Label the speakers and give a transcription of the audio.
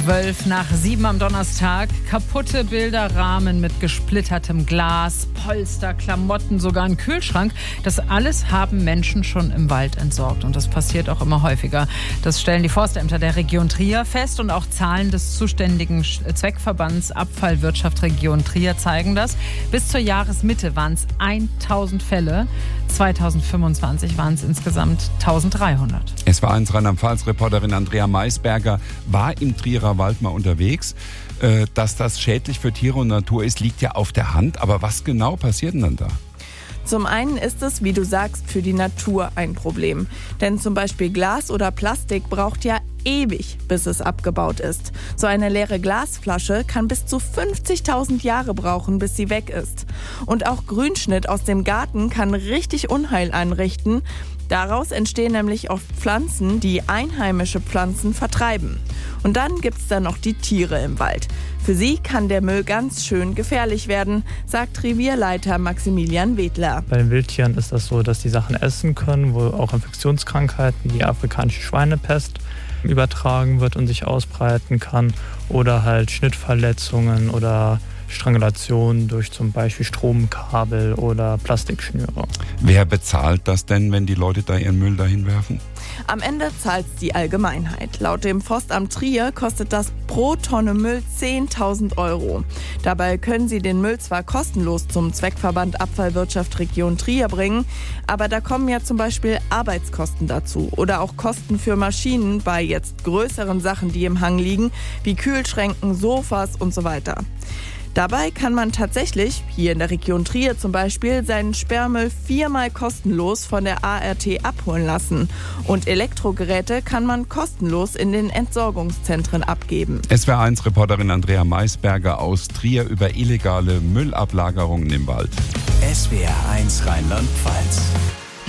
Speaker 1: 6:12 am Donnerstag. Kaputte Bilderrahmen mit gesplittertem Glas, Polster, Klamotten, sogar ein Kühlschrank. Das alles haben Menschen schon im Wald entsorgt. Und das passiert auch immer häufiger. Das stellen die Forstämter der Region Trier fest. Und auch Zahlen des zuständigen Zweckverbands Abfallwirtschaft Region Trier zeigen das. Bis zur Jahresmitte waren es 1000 Fälle. 2025 waren es insgesamt 1300.
Speaker 2: SWR1 Rheinland-Pfalz-Reporterin Andrea Maisberger war im Trierer Wald mal unterwegs. Dass das schädlich für Tiere und Natur ist, liegt ja auf der Hand. Aber was genau passiert denn dann da?
Speaker 3: Zum einen ist es, wie du sagst, für die Natur ein Problem. Denn zum Beispiel Glas oder Plastik braucht ja ewig, bis es abgebaut ist. So eine leere Glasflasche kann bis zu 50.000 Jahre brauchen, bis sie weg ist. Und auch Grünschnitt aus dem Garten kann richtig Unheil anrichten. Daraus entstehen nämlich oft Pflanzen, die einheimische Pflanzen vertreiben. Und dann gibt's da noch die Tiere im Wald. Für sie kann der Müll ganz schön gefährlich werden, sagt Revierleiter Maximilian Wedler.
Speaker 4: Bei den Wildtieren ist das so, dass die Sachen essen können, wo auch Infektionskrankheiten wie die afrikanische Schweinepest übertragen wird und sich ausbreiten kann. Oder halt Schnittverletzungen oder Strangulation durch zum Beispiel Stromkabel oder Plastikschnüre.
Speaker 2: Wer bezahlt das denn, wenn die Leute da ihren Müll dahin werfen?
Speaker 3: Am Ende zahlt die Allgemeinheit. Laut dem Forstamt Trier kostet das pro Tonne Müll 10.000 €. Dabei können sie den Müll zwar kostenlos zum Zweckverband Abfallwirtschaft Region Trier bringen, aber da kommen ja zum Beispiel Arbeitskosten dazu oder auch Kosten für Maschinen bei jetzt größeren Sachen, die im Hang liegen, wie Kühlschränken, Sofas und so weiter. Dabei kann man tatsächlich, hier in der Region Trier zum Beispiel, seinen Sperrmüll 4-mal kostenlos von der ART abholen lassen. Und Elektrogeräte kann man kostenlos in den Entsorgungszentren abgeben.
Speaker 2: SWR1-Reporterin Andrea Maisberger aus Trier über illegale Müllablagerungen im Wald.
Speaker 5: SWR1 Rheinland-Pfalz.